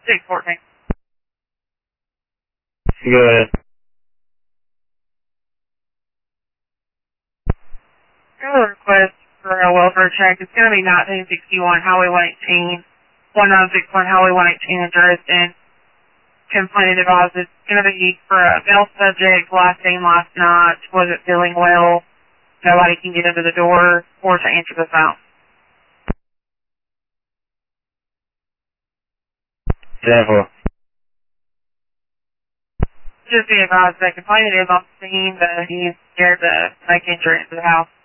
614. Go ahead. Got a request for a welfare check. It's going to be 1961 Highway 118, 1961 Highway 118 in Dresden. Complaint advised it's going to be for a male subject, last seen last night, wasn't feeling well, nobody can get into the door or to answer the phone. 10-4. Just be advised that complainant is on the scene, but he's scared to make entry into the house.